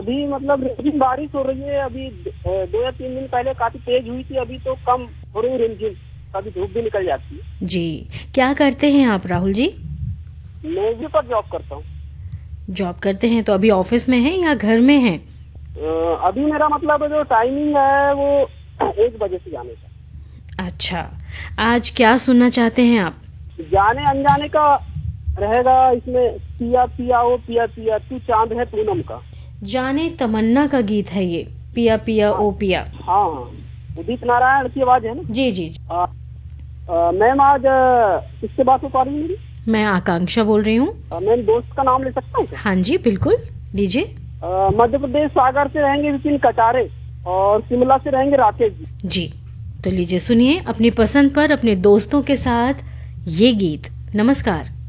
अभी मतलब रिमझिम बारिश हो रही है। अभी 2 या 3 दिन पहले काफी तेज हुई थी, अभी तो कम हो रही है रिमझिम। कभी धूप भी निकल जाती है। जी, क्या करते हैं आप राहुल जी? नेवी पर जॉब करता हूँ। जॉब करते हैं तो अभी ऑफिस में हैं या घर में हैं? अभी मेरा मतलब जो टाइमिंग है वो 1 बजे से जाने का। अच्छा, आज क्या सुनना चाहते हैं आप? जाने अनजाने का रहेगा इसमें। पिया पिया ओ पिया पिया तू चांद है पूनम का। जाने तमन्ना का गीत है ये, पिया पिया हाँ ओ पिया। हाँ हाँ, उदित नारायण की आवाज है ना। जी जी जी। मैम आज किससे बात हो पा रही है मेरी? मैं आकांक्षा बोल रही हूँ। मैम दोस्त का नाम ले सकता हूँ क्या? हाँ जी बिल्कुल, लीजिए। मध्य प्रदेश सागर से रहेंगे विपिन कटारे, और शिमला से रहेंगे राकेश जी। जी, तो लीजिए सुनिए अपनी पसंद पर अपने दोस्तों के साथ ये गीत। नमस्कार।